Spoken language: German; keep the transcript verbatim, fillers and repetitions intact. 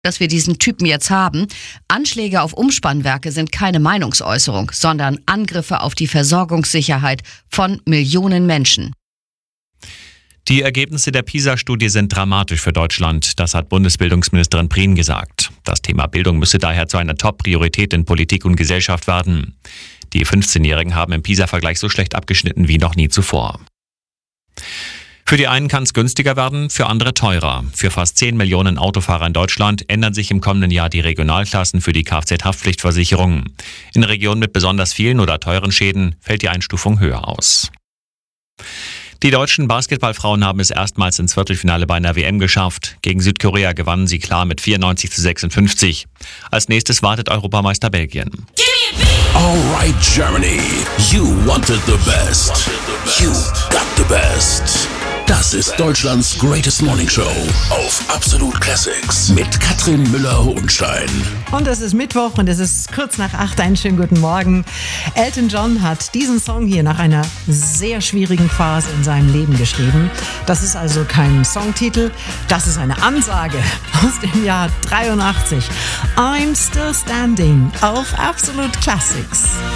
dass wir diesen Typen jetzt haben. Anschläge auf Umspannwerke sind keine Meinungsäußerung, sondern Angriffe auf die Versorgungssicherheit von Millionen Menschen. Die Ergebnisse der PISA-Studie sind dramatisch für Deutschland. Das hat Bundesbildungsministerin Prien gesagt. Das Thema Bildung müsse daher zu einer Top-Priorität in Politik und Gesellschaft werden. Die fünfzehnjährigen haben im PISA-Vergleich so schlecht abgeschnitten wie noch nie zuvor. Für die einen kann es günstiger werden, für andere teurer. Für fast zehn Millionen Autofahrer in Deutschland ändern sich im kommenden Jahr die Regionalklassen für die Kfz-Haftpflichtversicherung. In Regionen mit besonders vielen oder teuren Schäden fällt die Einstufung höher aus. Die deutschen Basketballfrauen haben es erstmals ins Viertelfinale bei einer W M geschafft. Gegen Südkorea gewannen sie klar mit vierundneunzig zu sechsundfünfzig. Als nächstes wartet Europameister Belgien. Alright Germany, you wanted the best. You got the best. Das ist Deutschlands Greatest Morning Show auf Absolut Classics mit Katrin Müller-Hohenstein. Und es ist Mittwoch und es ist kurz nach acht. Einen schönen guten Morgen. Elton John hat diesen Song hier nach einer sehr schwierigen Phase in seinem Leben geschrieben. Das ist also kein Songtitel, das ist eine Ansage aus dem Jahr dreiundachtzig. I'm still standing auf Absolut Classics.